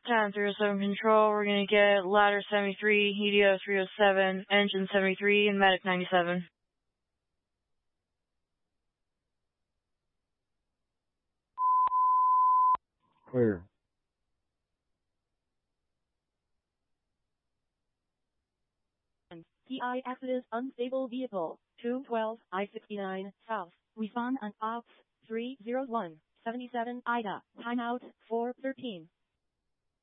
10-307 control, we're gonna get ladder 73, EDO 307, engine 73, and medic 97. Clear. PI Exodus unstable vehicle, 212 I-69 south. Respond on Ops 301 77 Ida. Timeout 413.